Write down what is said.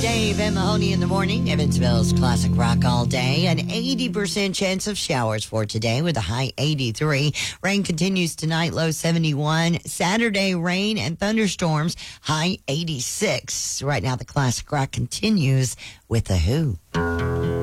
Dave and Mahoney in the morning. Evansville's classic rock all day. An 80% chance of showers for today with a high 83. Rain continues tonight, low 71. Saturday, rain and thunderstorms, high 86. Right now, the classic rock continues with The Who.